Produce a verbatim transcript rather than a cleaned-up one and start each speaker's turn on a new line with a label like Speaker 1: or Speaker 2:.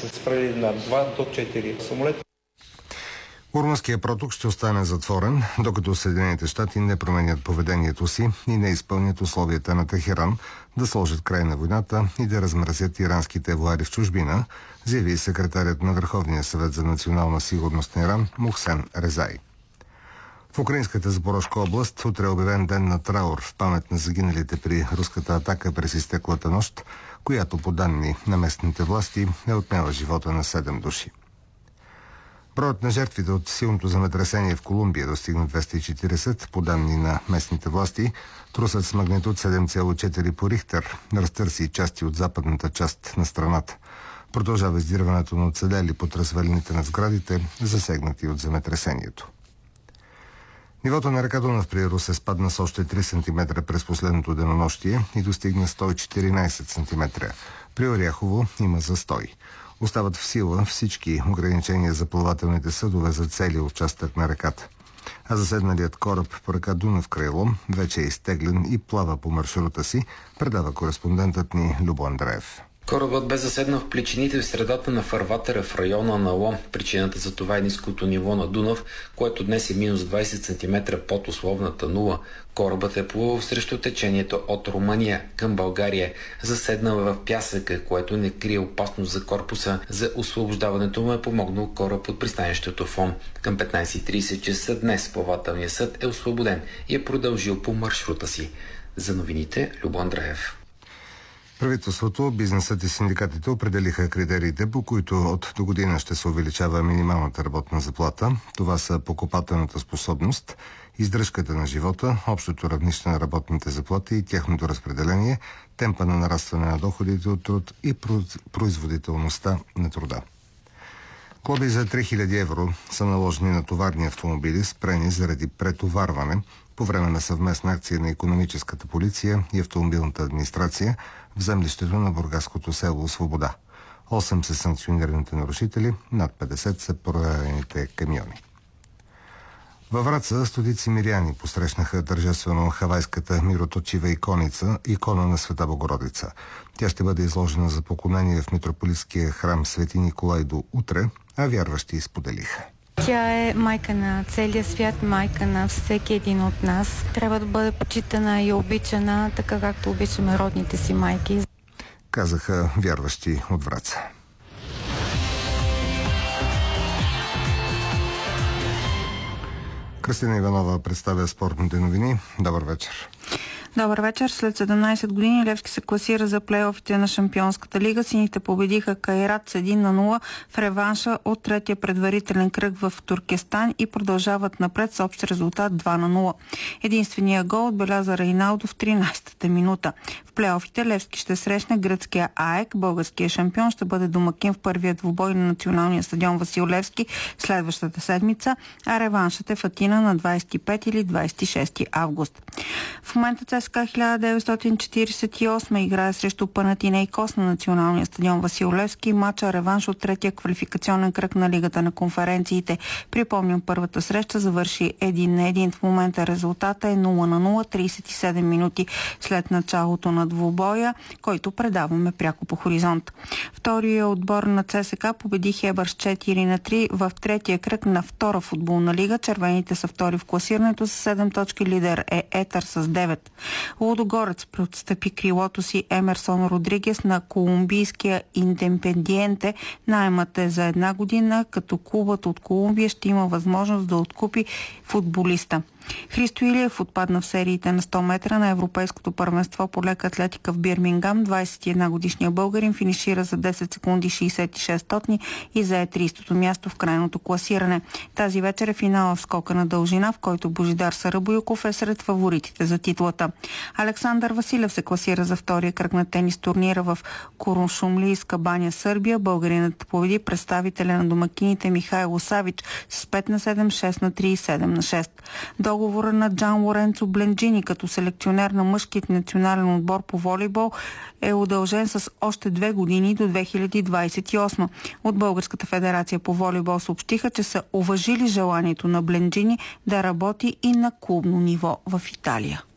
Speaker 1: сме спрели на два до четири самолета.
Speaker 2: Урумънският проток ще остане затворен, докато Съединените щати не променят поведението си и не изпълнят условията на Техеран да сложат край на войната и да размразят иранските авоари в чужбина, заяви секретарят на Върховния съвет за национална сигурност на Иран Мухсен Резай. В украинската Запорожка област утре е обявен ден на траур в памет на загиналите при руската атака през изтеклата нощ, която по данни на местните власти е отнела живота на седем души. Броят на жертвите от силното земетресение в Колумбия достигна двеста и четиридесет, по данни на местните власти. Трусът с магнитуд седем цяло и четири по Рихтер разтърси части от западната част на страната. Продължава издирването на оцелели под развалините на сградите, засегнати от земетресението. Нивото на река Дунав при Русе спадна с още три сантиметра през последното денонощие и достигна сто и четиринадесет сантиметра. При Оряхово има застой. Остават в сила всички ограничения за плавателните съдове за целия участък на реката. А заседналият кораб по река Дунав край Лом вече е изтеглен и плава по маршрута си, предава кореспондентът ни Любо Андреев.
Speaker 3: Корабът бе заседнал в плечините в средата на фарватера в района на Лом. Причината за това е ниското ниво на Дунав, което днес е минус двадесет сантиметра под условната нула. Корабът е плувал срещу течението от Румъния към България. Заседнал е в пясъка, което не крие опасност за корпуса. За освобождаването му е помогнал кораб от пристанището в Лом. Към петнадесет и тридесет часа днес плавателният съд е освободен и е продължил по маршрута си. За новините Любо Андреев.
Speaker 2: Правителството, бизнесът и синдикатите определиха критериите, по които от до година ще се увеличава минималната работна заплата. Това са покупателната способност, издръжката на живота, общото равнище на работните заплати и тяхното разпределение, темпа на нарастване на доходите от труд и производителността на труда. Глоби за три хиляди евро са наложени на товарни автомобили, спрени заради претоварване по време на съвместна акция на икономическата полиция и автомобилната администрация в землището на бургаското село Свобода. осем са санкционираните нарушители, над петдесет са проверените камиони. Във Враца стотици миряни посрещнаха тържествено хавайската мироточива иконица, икона на Света Богородица. Тя ще бъде изложена за поклонение в митрополитския храм Свети Николай до утре, а вярващи споделиха.
Speaker 4: Тя е майка на целия свят, майка на всеки един от нас. Трябва да бъде почитана и обичана, така както обичаме родните си майки.
Speaker 2: Казаха вярващи от Враца. Кристина Иванова представя спортните новини. Добър вечер.
Speaker 5: Добър вечер. След седемнадесет години Левски се класира за плейофите на Шампионската лига. Сините победиха Кайрат с един на нула в реванша от третия предварителен кръг в Туркестан и продължават напред с общ резултат два на нула. Единственият гол отбеляза Рейналдо в тринадесетата минута. В плейофите Левски ще срещне гръцкия АЕК. Българския шампион ще бъде домакин в първия двубой на националния стадион Васил Левски следващата седмица, а реваншът е в Атина на двадесет и пети или двадесет и шести август. В момента ЦСКА хиляда деветстотин четиридесет и осма играе срещу Панатинейкос на националния стадион Васил Левски. Матча реванш от третия квалификационен кръг на Лигата на конференциите. Припомням, първата среща завърши един на един. В момента резултата е нула на нула, тридесет и седем минути след началото на двубоя, който предаваме пряко по Хоризонт. Втория отбор на ЦСКА победи Хебър с четири на три в третия кръг на втора футболна лига. Червените са втори в класирането с седем точки. Лидер е Етър с девет. Лудогорец преотстъпи крилото си Емерсон Родригес на колумбийския Индепендиенте. Наемът е за една година, като клубът от Колумбия ще има възможност да откупи футболиста. Христо Илиев отпадна в сериите на сто метра на Европейското първенство по лека атлетика в Бирмингам. двадесет и една годишния българин финишира за десет секунди шейсет и шест стотни и зае тридесето място в крайното класиране. Тази вечер е финала в скока на дължина, в който Божидар Сарабоюков е сред фаворитите за титлата. Александър Василев се класира за втория кръг на тенис турнира в Курушумлийска баня, Сърбия. Българинът победи представителя на домакините Михайло Савич с пет на седем, шест на три и седем на шест. Договора на Джан Лоренцо Бленджини като селекционер на мъжкият национален отбор по волейбол е удължен с още две години до две хиляди двадесет и осма. От Българската федерация по волейбол съобщиха, че са уважили желанието на Бленджини да работи и на клубно ниво в Италия.